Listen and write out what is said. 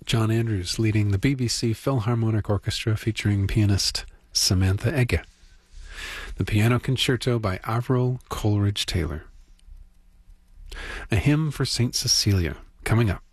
John Andrews leading the BBC Philharmonic Orchestra featuring pianist Samantha Egge. The Piano Concerto by Avril Coleridge Taylor. A Hymn for St. Cecilia, coming up.